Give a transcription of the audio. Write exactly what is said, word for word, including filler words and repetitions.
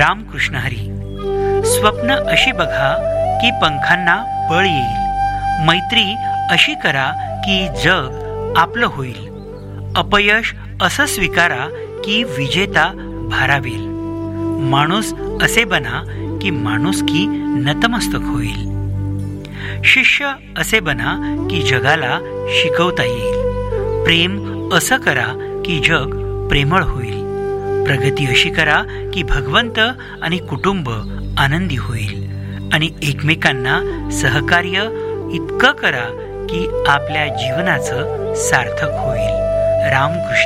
रामकृष्ण हरी. स्वप्न अशी बघा की पंखांना बळ येईल. मैत्री अशी करा की जग आपलं होईल. अपयश असं स्वीकारा की विजेता भारावेल. माणूस असे बना की माणुसकी नतमस्तक होईल. शिष्य असे बना की जगाला शिकवता येईल. प्रेम असं करा की जग प्रेमळ होईल. प्रगती अशी करा की भगवंत आणि कुटुंब आनंदी होईल. आणि एकमेकांना सहकार्य इतकं करा की आपल्या जीवनाचं सार्थक होईल. रामकृष्ण.